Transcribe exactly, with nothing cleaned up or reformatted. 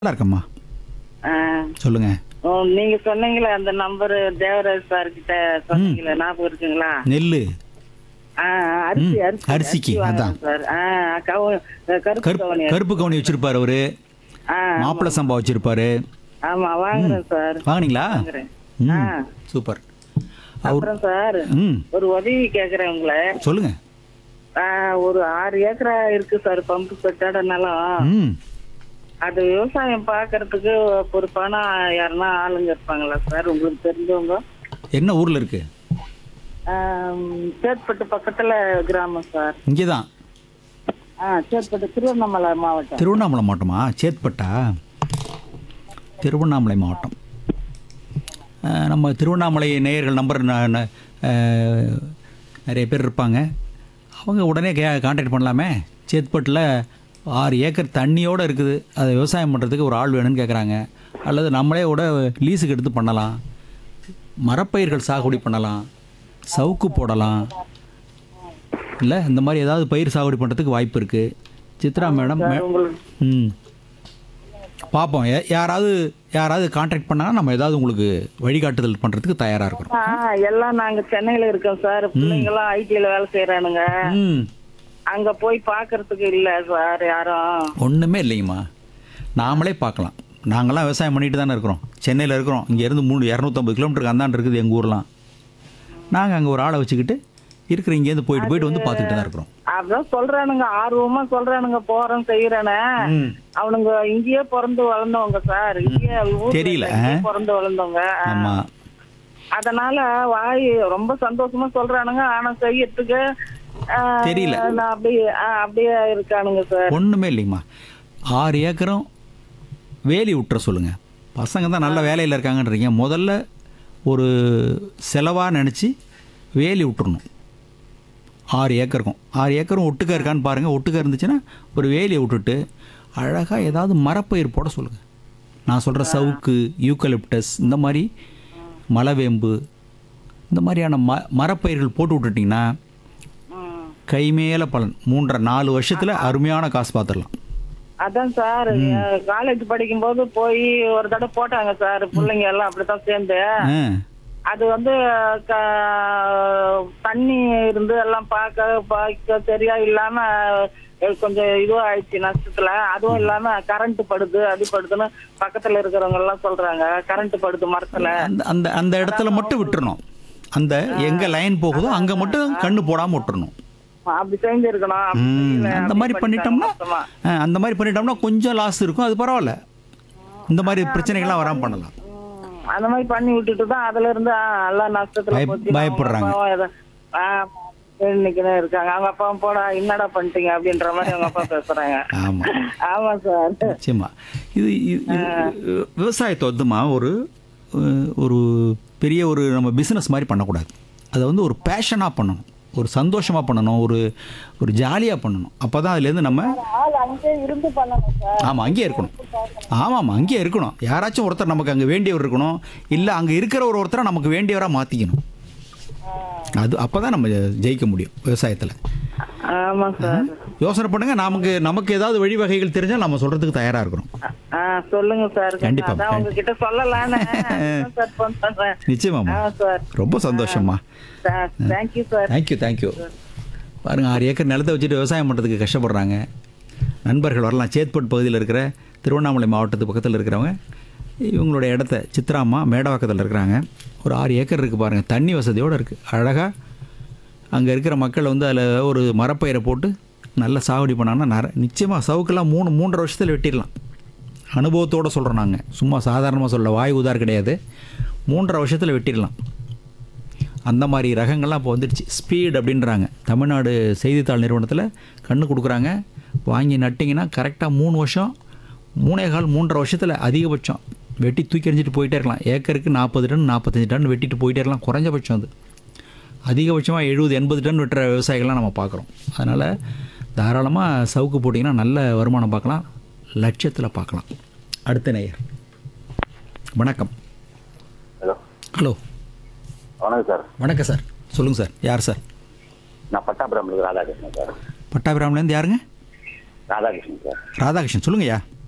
நல்லா இருக்கம்மா. ஆ, சொல்லுங்க. ஓ, நீங்க சொன்னீங்களே அந்த நம்பர் தேவராஜ் சார் கிட்ட சொன்னீங்களே, ஞாபகம் இருக்குங்களா? நெல்லு ஆ, அரிசி ம், அரிசி அரிசிக்கு, அரிசி வாங்குறேன் அதான். சார். ஆ, கவு- கருப்பு கருப்பு கவுனி கருப்பு கவுனி வச்சிருப்பாரு அவரு. ஆ, மாப்பிள்ளை சம்பா வச்சிருப்பாரு. ஆமா வாங்குறேன் சார். வாங்குனீங்களா? வாங்குறேன். ம், ஆ. சூப்பர். அவர் அப்புறம் சார் ம் ஒரு உதவி கேக்குறேன் உங்களை. சொல்லுங்க. ஆ, ஒரு ஆறு ஏக்கரா இருக்கு சார் பம்பு செட்டோட நிலம். ம் அது விவசாயம் பாக்குறதுக்கு பொறுப்பான யாருன்னா ஆளுங்க இருப்பாங்களா சார், உங்களுக்கு தெரிஞ்சவங்க? என்ன ஊர்ல இருக்கு? ஆம், சேத்பட்டு பக்கத்துல கிராமம் சார். இங்கே தான். ஆ, சேத்பட்டு திருவண்ணாமலை மாவட்டம். திருவண்ணாமலை மாவட்டமா? சேத்பட்டா? திருவண்ணாமலை மாவட்டம். அஹ், நம்ம திருவண்ணாமலை நேயர்கள் நம்பர் ந- ந- அஹ், நிறைய பேர் இருப்பாங்க. அவங்க உடனே கே கான்டாக்ட் பண்ணலாமே. சேத்பட்டில் ஆறு ஏக்கர் தண்ணியோடு இருக்குது. அதை விவசாயம் பண்ணுறதுக்கு ஒரு ஆள் வேணும்னு கேட்குறாங்க. அல்லது நம்மளே கூட லீஸுக்கு எடுத்து பண்ணலாம். மரப்பயிர்கள் சாகுபடி பண்ணலாம். சவுக்கு போடலாம். இல்லை இந்த மாதிரி ஏதாவது பயிர் சாகுபடி பண்ணுறதுக்கு வாய்ப்பு இருக்குது. சித்ரா மேடம் மே- உங்களுக்கு ம் பார்ப்போம். யா- யாராவது யாராவது கான்டாக்ட் பண்ணால் நம்ம ஏதாவது உங்களுக்கு வழிகாட்டுதல் பண்ணுறதுக்கு தயாராக இருக்கிறோம். ஆ, எல்லாம் நாங்க சென்னையில இருக்கோம் சார். பிள்ளைங்க எல்லாம் ஐடில வேலை செய்யறானுங்க. ம் அங்க போய் பாக்குறதுக்கு இல்ல சார் யாரும். ஒன்றுமே இல்லைங்கம்மா. நாமளே பார்க்கலாம். நாங்களாம் விவசாயம் பண்ணிட்டு தானே இருக்கிறோம். சென்னையில் இருக்கிறோம். இங்கேருந்து மூணு இரநூத்தம்பது கிலோமீட்டருக்கு அந்தாண்டு இருக்குது எங்கள் ஊர்லாம். நாங்கள் அங்கே ஒரு ஆளை வச்சுக்கிட்டு இருக்கிற இங்கேருந்து போயிட்டு போயிட்டு வந்து பார்த்துக்கிட்டு தான் இருக்கிறோம். அதான் சொல்றானுங்க, ஆர்வமா சொல்றானுங்க, போறோம் செய்யறேன்னு. ம் அவனுங்க இங்கேயே பிறந்து வளர்ந்தவங்க சார். இங்கேயே ஊர்ல தெரியல, இங்கேயே ஆ? பிறந்து வளர்ந்தவங்க. ஆமாம். அதனால வாய் ரொம்ப சந்தோஷமா சொல்றானுங்க. ஆனா செய்யறதுக்கு ஆ, தெரியல. நான் அப்படியே ஆ, அப்படியே இருக்கானுங்க சார். ஒன்றுமே இல்லைங்கம்மா. ஆறு ஏக்கரும் வேலி விட்டுற சொல்லுங்கள். பசங்க தான் நல்ல வேலையில் இருக்காங்கன்றீங்க. முதல்ல ஒரு செலவாக நினச்சி வேலி விட்டுறணும். ஆறு ஏக்கருக்கும் ஆறு ஏக்கரும் ஒட்டுக்க இருக்கான்னு பாருங்கள். ஒட்டுக்க இருந்துச்சுன்னா ஒரு வேலியை விட்டுட்டு அழகாக ஏதாவது மரப்பயிர் போட சொல்லுங்கள். நான் சொல்கிற சவுக்கு, யூக்கலிப்டஸ், இந்த மாதிரி மலவேம்பு, இந்த மாதிரியான ம மரப்பயிர்கள் போட்டு விட்டுட்டிங்கன்னா ம். கைமேல பலன். மூன்றரை நாலு வருஷத்தில் அருமையான காசு பார்த்துடலாம். அதான் சார் காலேஜ் படிக்கும் போது போய் ஒரு தடவை போட்டாங்க சார். பிள்ளைங்க எல்லாம் அப்படித்தான் சேர்ந்து. ஆ அது வந்து க- தண்ணி இருந்து எல்லாம் பார்க்க பார்க்க சரியா இல்லாம கொஞ்சம் இதுவா ஆயிடுச்சு நஷ்டத்துல. அதுவும் இல்லாம கரண்ட் படுது அது படுதுன்னு பக்கத்துல இருக்கிறவங்க எல்லாம் சொல்றாங்க. கரண்ட் படுது மரத்துல. அந்த அந்த அந்த இடத்துல மட்டும் விட்டுறணும். அந்த எங்கே லைன் போகுதோ அங்கே மட்டும் கண்ணு போடாமல் விட்டுறணும். அப்படி செஞ்சிருக்கணும். அப்படி ம், செய்யல. அந்த அப்படி மாதிரி பண்ணிட்டாங்க பண்ணிட்டோம்னா மொத்தமா. ஆ, அந்த மாதிரி பண்ணிட்டோம்னா கொஞ்சம் லாஸ் இருக்கும். அது பரவாயில்ல. இந்த மாதிரி பிரச்சனைகள்லாம் வராமல் பண்ணலாம். ம், அந்த மாதிரி பண்ணி விட்டுட்டு தான் அதுல இருந்து ஆ, எல்லாம் நஷ்டத்துல பயப்- போச்சு. பயப்படுறாங்க. அவங்க அப்பாவும் ஏதோ, ஆ, இன்னைக்குதான் இருக்காங்க. அவங்க அப்பாவும் போடா என்னடா பண்ணிட்டீங்க அப்படின்ற மாதிரி அவங்க அப்பா பேசுறாங்க. ஆமாம், ஆமா சார். நிச்சயமா. இது இது- இது விவசாயத்தை வந்துமா ஒரு அஹ், ஒரு பெரிய ஒரு நம்ம பிஸ்னஸ் மாதிரி பண்ணக்கூடாது. அதை வந்து ஒரு பேஷனாக பண்ணணும். ஒரு சந்தோஷமாக பண்ணணும். ஒரு ஒரு ஜாலியாக பண்ணணும். அப்போ தான் அதுலேருந்து நம்ம ஆள் அங்கே இருந்து பண்ணணும் சார். ஆமாம் அங்கேயே இருக்கணும். ஆமாம்மா அங்கேயே இருக்கணும். யாராச்சும் ஒருத்தர் நமக்கு அங்கே வேண்டியவர் இருக்கணும். இல்லை அங்கே இருக்கிற ஒரு ஒருத்தரை நமக்கு வேண்டியவராக மாற்றிக்கணும். அது அப்போ தான் நம்ம ஜெயிக்க முடியும் விவசாயத்தில். ஆமா சார். யோசனை பண்ணுங்க. நமக்கு நமக்கு ஏதாவது வழிவகைகள் தெரிஞ்சால் நம்ம சொல்கிறதுக்கு தயாராக இருக்கிறோம். ஆ, சொல்லுங்க சார். கண்டிப்பா. அதான் உங்ககிட்ட சொல்லலான்னு சார் ஃபோன் பண்றேன். நிச்சயமாம்மா. ஆ சார். ரொம்ப சந்தோஷம்மா. Thank you sir. Thank you thank you. பாருங்க, ஆறு ஏக்கர் நிலத்தை வச்சுட்டு விவசாயம் பண்ணுறதுக்கு கஷ்டப்படுறாங்க. நண்பர்கள் வரலாம். சேத்பட் பகுதியில் இருக்கிற திருவண்ணாமலை மாவட்டத்து பக்கத்தில் இருக்கிறவங்க இவங்களுடைய இடத்த சித்ராம்மா மேடவாக்கத்தில் இருக்கிறாங்க. ஒரு ஆறு ஏக்கர் இருக்குது பாருங்கள். தண்ணி வசதியோடு இருக்குது. அழகாக அங்கே இருக்கிற மக்கள் வந்து அதில் ஒரு மரப்பயிரை போட்டு நல்லா சாகுபடி பண்ணாங்கன்னா நர நிச்சயமாக சவுக்கெல்லாம் மூணு மூன்றரை வருஷத்தில் வெட்டிடலாம். அனுபவத்தோடு சொல்கிறோம் நாங்கள். சும்மா சாதாரணமாக சொல்ல வாய் உதார் கிடையாது. மூன்றரை வருஷத்தில் வெட்டிடலாம். அந்த மாதிரி ரகங்கள்லாம் இப்போ வந்துடுச்சு. ஸ்பீட் அப்படின்றாங்க. தமிழ்நாடு செய்தித்தாள் நிறுவனத்தில் கண்ணு கொடுக்குறாங்க. வாங்கி நட்டிங்கன்னா கரெக்டாக மூணு வருஷம் மூணே கால் மூன்றரை வருஷத்தில் அதிகபட்சம் வெட்டி தூக்கி எறிஞ்சிட்டு போயிட்டே இருக்கலாம். ஏக்கருக்கு நாற்பது டன் நாற்பத்தஞ்சு டன் வெட்டிட்டு போயிட்டே இருக்கலாம். குறைஞ்சபட்சம் அது. அதிகபட்சமாக எழுபது எண்பது டன் வெட்டுற விவசாயிகள்லாம் நம்ம பார்க்குறோம். அதனால் தாராளமாக சவுக்கு போட்டிங்கன்னா நல்ல வருமானம் பார்க்கலாம். லட்சத்தில் பார்க்கலாம். அடுத்த நேயர் வணக்கம். ஹலோ ஹலோ வணக்கம் சார். வணக்கம் சார். சொல்லுங்கள் சார். யார் சார்? நான் பட்டாபுரம்ல ராதாகிருஷ்ணன் சார். பட்டாபிராம்லேருந்து யாருங்க? ராதாகிருஷ்ணன் சார். ராதாகிருஷ்ணன் சொல்லுங்கய்யா.